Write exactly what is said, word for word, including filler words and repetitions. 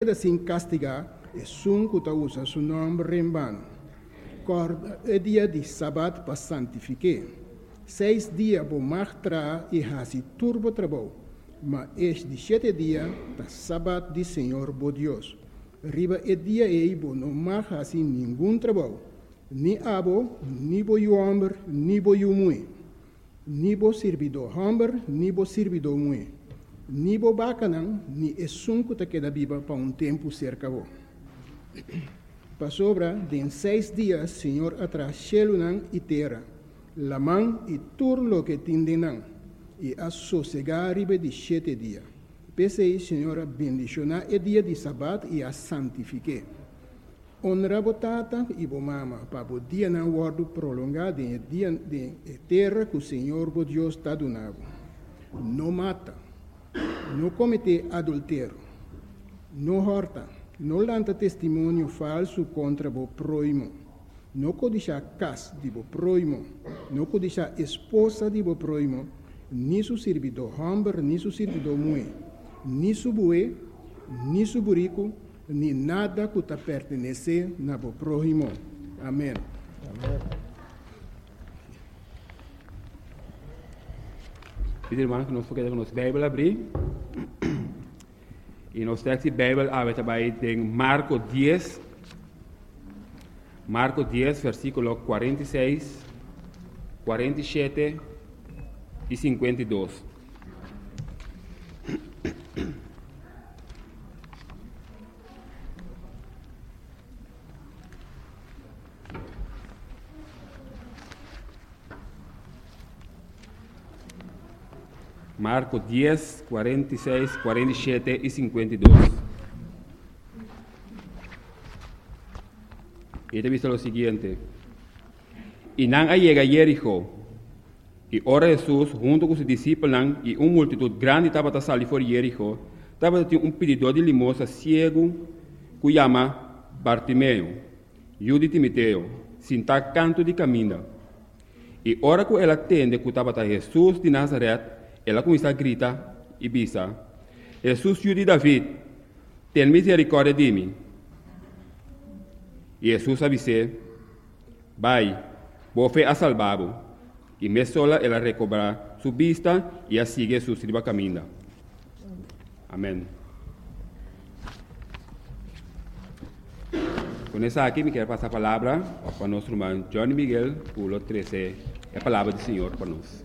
para sin castigar, é sun que usa su nome rembano. Corda é dia de sábado para santificar. Seis dias vou martrar e hasi turbo trabalho, mas este de sete dias, tá sábado de Senhor bo Deus. Riba é dia aí, bo não mar hasi nenhum trabalho, ni abo, ni bo yu homem, ni bo yu mui, ni bo servidor homem, ni bo servidor mui, ni bo bacanão, ni é sunco ta queda viva para um tempo cerca bo. Para sobra, de seis dias, Senhor atrás chelunan e terra, la mão e turlo que tindenan, e a sossegar riba de sete dias. Pensei, Senhora, bendicionar o dia de sábado e a santifique. Honra a tata e a mama, para o dia não guardo prolongado em dia de terra que o Senhor, o Deus, está donando. Não mata, não comete adultério, não horta, não lanta testemunho falso contra o próximo, não codicia casa de o próximo, não codicia esposa de o próximo, nem su servidor homem, nem su servidor mulher, nem su bué, nem su burico, nem nada que te pertenece na o próximo. Amém. Amém. Pedir irmão que nós podemos nossa Bíblia abrir. E nós temos a Bíblia aberta também em Marcos dez. Marcos dez, versículo quarenta e seis, quarenta e sete e cinquenta e dois. Marcos dez, quarenta e seis, quarenta e sete e cinquenta e dois. E te visto lo siguiente. E não llega a Jericó. E ora Jesus, junto com os discípulos e uma multitud grande, estava a sair fora de Jericó. Estava a um pedidor de limosna cego, que chama Bartimeu, filho de Timoteo, sentado canto de caminho. E ora que ela atende que estava a Jesus de Nazaré, ela começa a gritar e bisa: Jesus, filho de David, tem misericórdia de mim. E Jesus avisou: vai, boa fé a salvado. E me sola ela recobra sua vista e a sigue su sirva caminho. Amém. Com essa aqui, me quero passar a palavra para o nosso irmão Johnny Miguel, pulo treze, a palavra do Senhor para nós.